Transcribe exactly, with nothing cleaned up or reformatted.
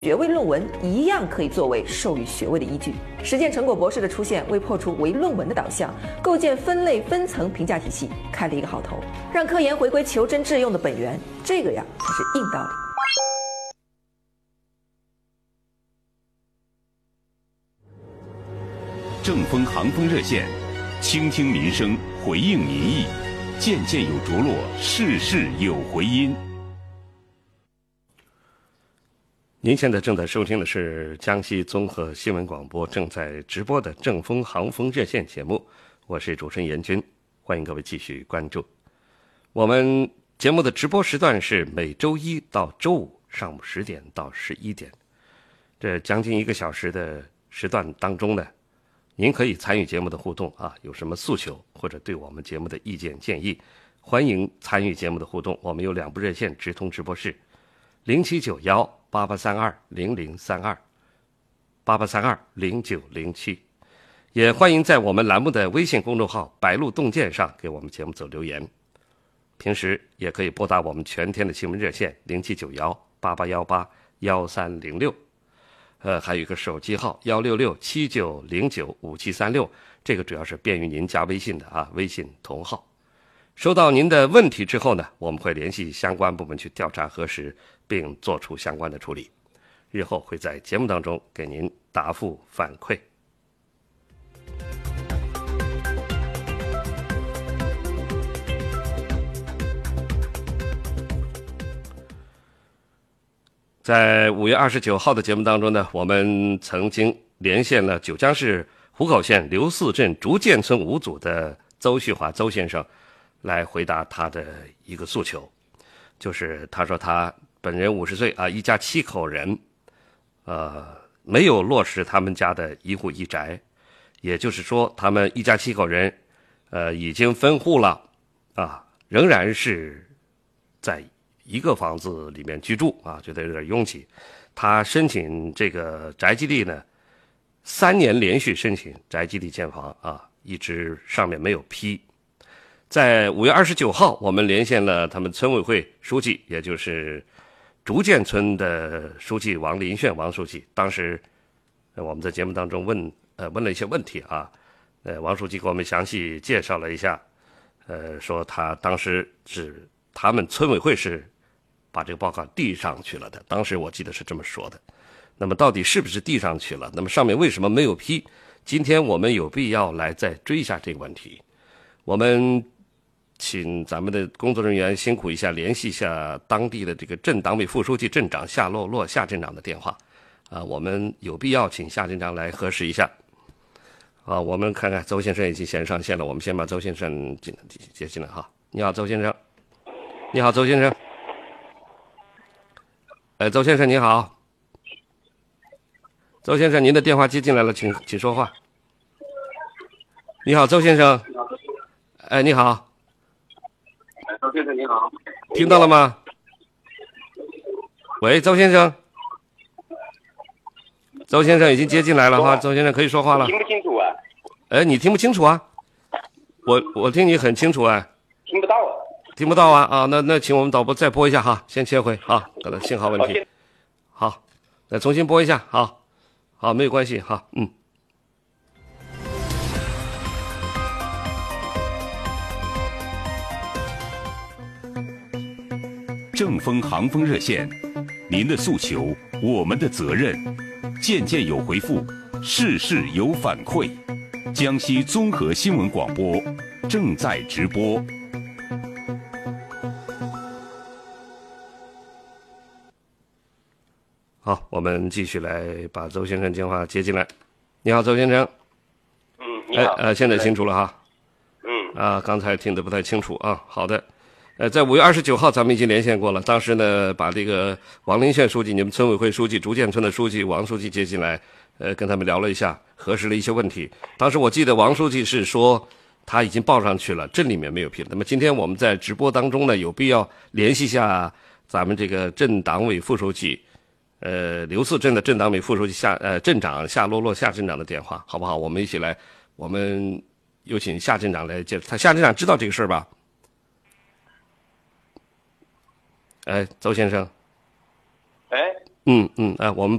学位论文一样可以作为授予学位的依据。实践成果博士的出现，为破除唯论文的导向，构建分类分层评价体系开了一个好头，让科研回归求真致用的本源，这个呀才是硬道理。 正风航风热线，倾听民生，回应民意，件件有着落，事事有回音。 您现在正在收听的是江西综合新闻广播正在直播的正风航风热线节目，我是主持人严军，欢迎各位继续关注。我们节目的直播时段是每周一到周五上午十点到十一点，这将近一个小时的时段当中呢，您可以参与节目的互动啊，有什么诉求或者对我们节目的意见建议，欢迎参与节目的互动。我们有两部热线直通直播室，零七九幺八八三二零零三二，八八三二零九零七，也欢迎在我们栏目的微信公众号白鹿洞见上给我们节目组留言。平时也可以拨打我们全天的新闻热线零七九幺八八幺八幺三零六，呃，还有一个手机号幺六六七九零九五七三六，这个主要是便于您加微信的啊，微信同号。收到您的问题之后呢，我们会联系相关部门去调查核实，并做出相关的处理。日后会在节目当中给您答复反馈。在五月二十九号的节目当中呢，我们曾经连线了九江市湖口县刘四镇竹建村五组的邹旭华邹先生，来回答他的一个诉求，就是他说他本人五十岁啊，一家七口人，呃，没有落实他们家的一户一宅，也就是说，他们一家七口人，呃，已经分户了，啊，仍然是在一个房子里面居住啊，觉得有点拥挤。他申请这个宅基地呢，三年连续申请宅基地建房啊，一直上面没有批。在五月二十九号，我们连线了他们村委会书记，也就是竹建村的书记王林炫王书记。当时我们在节目当中问呃问了一些问题啊，呃王书记给我们详细介绍了一下，呃说他当时是他们村委会是把这个报告递上去了的，当时我记得是这么说的。那么到底是不是递上去了？那么上面为什么没有批？今天我们有必要来再追一下这个问题。我们请咱们的工作人员辛苦一下，联系一下当地的这个镇党委副书记、镇长夏洛洛夏镇长的电话，啊，我们有必要请夏镇长来核实一下。啊，我们看看邹先生已经先上线了，我们先把邹先生接接进来哈。你好，邹先生。你好，邹先生。哎，邹先生你好。邹先生，您的电话接进来了，请请说话。你好，邹先生。哎，你好。 邹先生你好， 听到了吗？喂，邹先生，邹先生已经接进来了哈，邹先生可以说话了。 听不清楚啊？ 哎，你听不清楚啊？我我听你很清楚哎。 听不到啊？ 听不到啊啊，那那请我们导播再播一下哈，先切回啊，可能信号问题。好，再重新播一下，好，好，没有关系哈，嗯。 正风航风热线，您的诉求，我们的责任，件件有回复，事事有反馈。江西综合新闻广播正在直播。 好，我们继续来把邹先生电话接进来。你好，邹先生。 嗯，你好。 哎呃，现在清楚了哈。 嗯。 啊，刚才听得不太清楚啊。好的。呃，在五月二十九号，咱们已经连线过了。当时呢，把这个王林炫书记、你们村委会书记、竹建村的书记王书记接进来，呃，跟他们聊了一下，核实了一些问题。当时我记得王书记是说他已经报上去了，镇里面没有批。那么今天我们在直播当中呢，有必要联系一下咱们这个镇党委副书记，呃，刘四镇的镇党委副书记夏呃镇长夏洛洛夏镇长的电话，好不好？我们一起来，我们有请夏镇长来接。他夏镇长知道这个事儿吧？哎，邹先生。 哎， 嗯嗯，哎，我们。